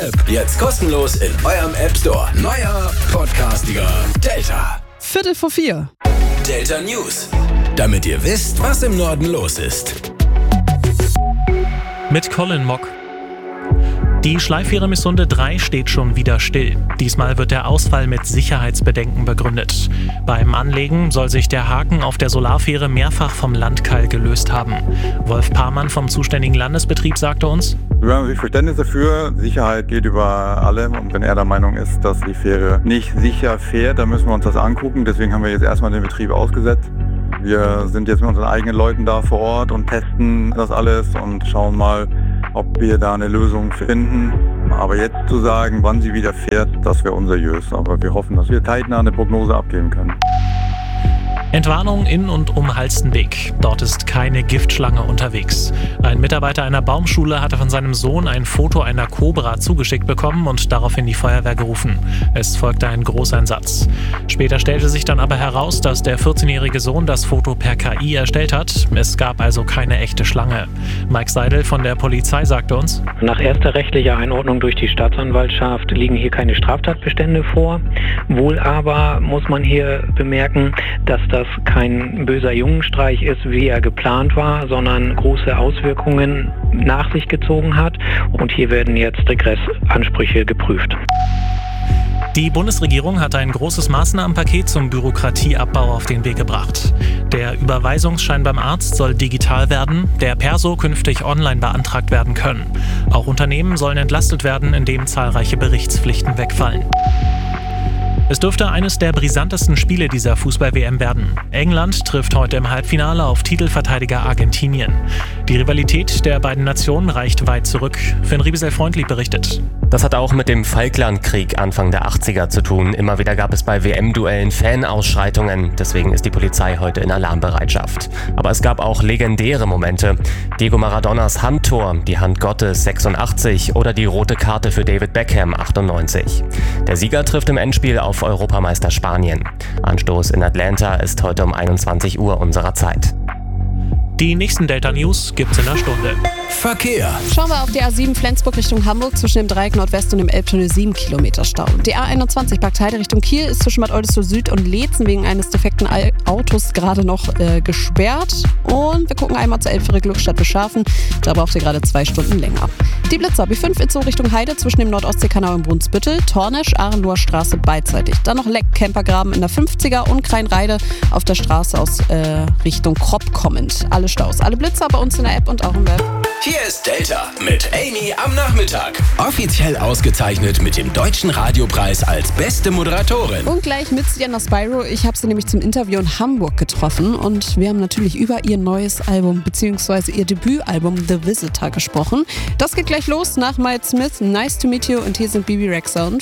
Jetzt kostenlos in eurem App Store. Neuer Podcastiger Delta. 3:45. Delta News. Damit ihr wisst, was im Norden los ist. Mit Colin Mock. Die Schleiffähre Missunde 3 steht schon wieder still. Diesmal wird der Ausfall mit Sicherheitsbedenken begründet. Beim Anlegen soll sich der Haken auf der Solarfähre mehrfach vom Landkeil gelöst haben. Wolf Parmann vom zuständigen Landesbetrieb sagte uns: Wir haben Verständnis dafür. Sicherheit geht über allem. Und wenn er der Meinung ist, dass die Fähre nicht sicher fährt, dann müssen wir uns das angucken. Deswegen haben wir jetzt erstmal den Betrieb ausgesetzt. Wir sind jetzt mit unseren eigenen Leuten da vor Ort und testen das alles und schauen mal, ob wir da eine Lösung finden. Aber jetzt zu sagen, wann sie wieder fährt, das wäre unseriös. Aber wir hoffen, dass wir zeitnah eine Prognose abgeben können. Entwarnung in und um Halstenbek. Dort ist keine Giftschlange unterwegs. Ein Mitarbeiter einer Baumschule hatte von seinem Sohn ein Foto einer Kobra zugeschickt bekommen und daraufhin die Feuerwehr gerufen. Es folgte ein Großeinsatz. Später stellte sich dann aber heraus, dass der 14-jährige Sohn das Foto per KI erstellt hat. Es gab also keine echte Schlange. Mike Seidel von der Polizei sagte uns: Nach erster rechtlicher Einordnung durch die Staatsanwaltschaft liegen hier keine Straftatbestände vor. Wohl aber muss man hier bemerken, dass das kein böser Jungenstreich ist, wie er geplant war, sondern große Auswirkungen nach sich gezogen hat. Und hier werden jetzt Regressansprüche geprüft. Die Bundesregierung hat ein großes Maßnahmenpaket zum Bürokratieabbau auf den Weg gebracht. Der Überweisungsschein beim Arzt soll digital werden, der Perso künftig online beantragt werden können. Auch Unternehmen sollen entlastet werden, indem zahlreiche Berichtspflichten wegfallen. Es dürfte eines der brisantesten Spiele dieser Fußball-WM werden. England trifft heute im Halbfinale auf Titelverteidiger Argentinien. Die Rivalität der beiden Nationen reicht weit zurück. Finn Riebesel-Freundlich berichtet. Das hat auch mit dem Falklandkrieg Anfang der 80er zu tun. Immer wieder gab es bei WM-Duellen Fanausschreitungen. Deswegen ist die Polizei heute in Alarmbereitschaft. Aber es gab auch legendäre Momente. Diego Maradonas Handtor, die Hand Gottes 86 oder die rote Karte für David Beckham 98. Der Sieger trifft im Endspiel auf Europameister Spanien. Anstoß in Atlanta ist heute um 21 Uhr unserer Zeit. Die nächsten Delta News gibt's in einer Stunde. Verkehr. Schauen wir auf die A7 Flensburg Richtung Hamburg zwischen dem Dreieck Nordwest und dem Elbtunnel 7 Kilometer Stau. Die A21 Bagtheide Richtung Kiel ist zwischen Bad Oldesloe Süd und Leetzen wegen eines defekten Autos gerade noch gesperrt. Und wir gucken einmal zur Elbfähre Glückstadt Beschafen. Da braucht ihr gerade 2 Stunden länger. Die Blitzer B5 Itzehoe Richtung Heide zwischen dem Nordostseekanal und Brunsbüttel, Tornesch, Ahrenloher Straße beidseitig. Dann noch Leck, Campergraben in der 50er und Kreinreide auf der Straße aus Richtung Kropp kommend. Alle Staus, alle Blitzer bei uns in der App und auch im Web. Hier ist Delta mit Amy am Nachmittag. Offiziell ausgezeichnet mit dem Deutschen Radiopreis als beste Moderatorin. Und gleich mit Sienna Spyro. Ich habe sie nämlich zum Interview in Hamburg getroffen und wir haben natürlich über ihr neues Album bzw. ihr Debütalbum The Visitor gesprochen. Das geht gleich los nach Miles Smith, Nice to Meet You und hier sind Bibi Rexha und